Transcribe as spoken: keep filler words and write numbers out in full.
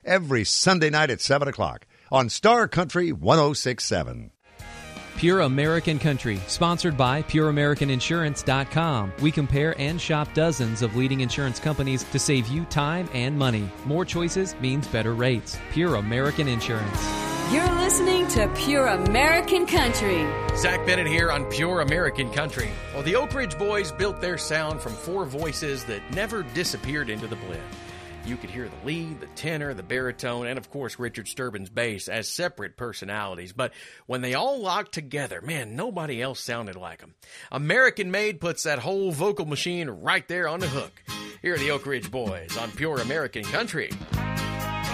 every Sunday night at seven o'clock on Star Country one oh six point seven. Pure American Country, sponsored by Pure American Insurance dot com. We compare and shop dozens of leading insurance companies to save you time and money. More choices means better rates. Pure American Insurance. You're listening to Pure American Country. Zach Bennett here on Pure American Country. Well, the Oak Ridge Boys built their sound from four voices that never disappeared into the blend. You could hear the lead, the tenor, the baritone, and of course Richard Sturban's bass as separate personalities. But when they all locked together, man, nobody else sounded like them. American Made puts that whole vocal machine right there on the hook. Here are the Oak Ridge Boys on Pure American Country.